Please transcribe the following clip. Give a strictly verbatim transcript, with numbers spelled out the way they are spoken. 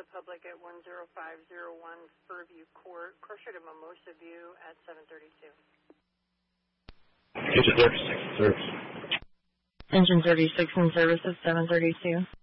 Republic at one zero five zero one Fairview Court, closer to Mimosa View at seven thirty-two. Engine thirty-six in service. Engine thirty-six in service at seven thirty-two.